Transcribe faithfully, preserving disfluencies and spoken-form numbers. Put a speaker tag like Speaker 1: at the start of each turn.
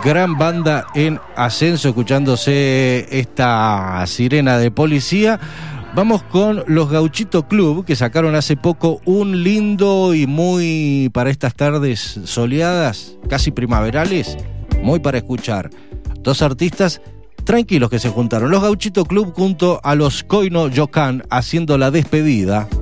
Speaker 1: gran banda en ascenso, escuchándose esta sirena de policía. Vamos con los Gauchito Club, que sacaron hace poco un lindo y muy, para estas tardes soleadas, casi primaverales, muy para escuchar. Dos artistas tranquilos que se juntaron. Los Gauchito Club junto a los Coino Yocan haciendo la despedida.